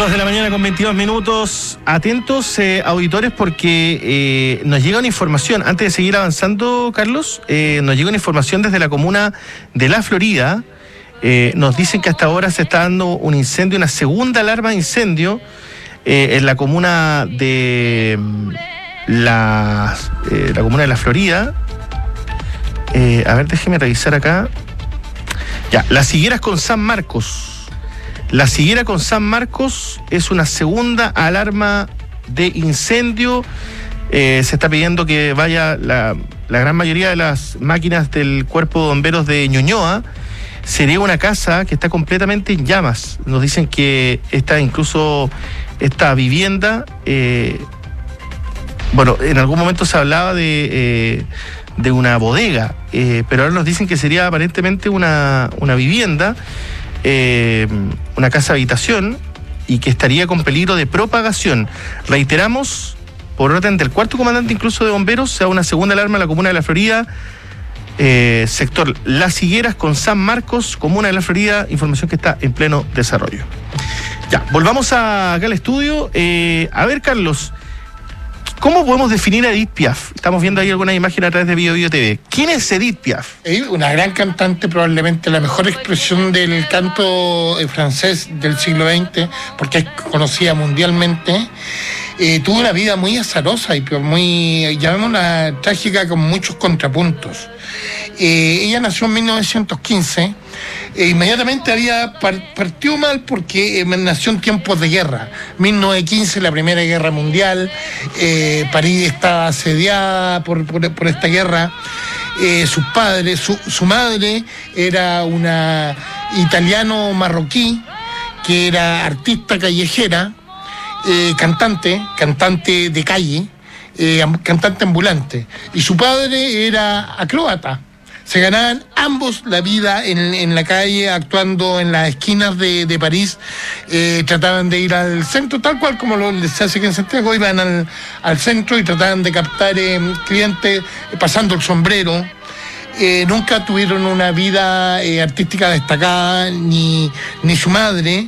2:22 a.m. Atentos, auditores, porque nos llega una información. Antes de seguir avanzando, Carlos, nos llega una información desde la comuna de La Florida. Nos dicen que hasta ahora se está dando un incendio, una segunda alarma de incendio en la comuna de la comuna de La Florida. A ver, déjeme revisar acá. Ya, Las Higueras con San Marcos. La Higuera con San Marcos es una segunda alarma de incendio. Se está pidiendo que vaya la gran mayoría de las máquinas del Cuerpo de Bomberos de Ñuñoa. Sería una casa que está completamente en llamas. Nos dicen que incluso esta vivienda, en algún momento se hablaba de una bodega, pero ahora nos dicen que sería aparentemente una vivienda. Una casa habitación y que estaría con peligro de propagación. Reiteramos, por orden del cuarto comandante incluso de bomberos, se da una segunda alarma en la comuna de La Florida, sector Las Higueras con San Marcos, comuna de La Florida, información que está en pleno desarrollo. Ya, volvamos acá al estudio. A ver, Carlos, ¿cómo podemos definir a Edith Piaf? Estamos viendo ahí algunas imágenes a través de Bio TV. ¿Quién es Edith Piaf? Una gran cantante, probablemente la mejor expresión del canto francés del siglo XX, porque es conocida mundialmente. Tuvo una vida muy azarosa y muy, llamémosla trágica, con muchos contrapuntos. Ella nació en 1915. Inmediatamente partió mal porque nació en tiempos de guerra. 1915, la Primera Guerra Mundial. París estaba asediada por esta guerra. Sus padres, su madre era una italiano-marroquí que era artista callejera, cantante de calle, cantante ambulante. Y su padre era acróbata. Se ganaban ambos la vida en la calle, actuando en las esquinas de París. Trataban de ir al centro, tal cual como se hace aquí en Santiago. Iban al centro y trataban de captar clientes pasando el sombrero. Nunca tuvieron una vida artística destacada, ni su madre.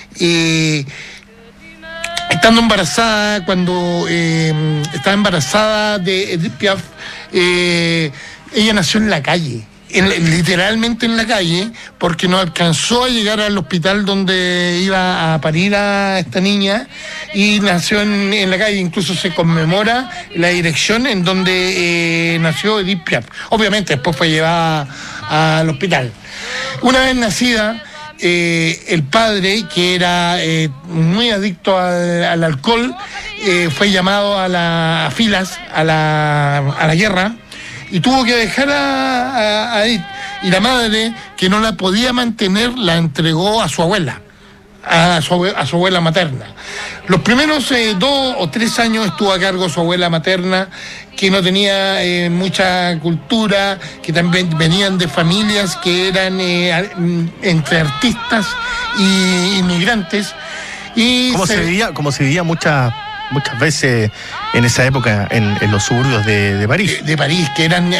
Estando embarazada, cuando estaba embarazada de Edith Piaf, ella nació en la calle, literalmente en la calle, porque no alcanzó a llegar al hospital donde iba a parir a esta niña, y nació en la calle. Incluso se conmemora la dirección en donde nació Edith Piaf. Obviamente después fue llevada al hospital. Una vez nacida, el padre, que era muy adicto al alcohol, fue llamado a las filas, a la guerra, y tuvo que dejar a Edith. Y la madre, que no la podía mantener, la entregó a su abuela, a su abuela materna. Los primeros 2 o 3 años estuvo a cargo su abuela materna, que no tenía mucha cultura, que también venían de familias que eran entre artistas y inmigrantes. Y como se vivía muchas veces en esa época en los suburbios de París. De París, que eran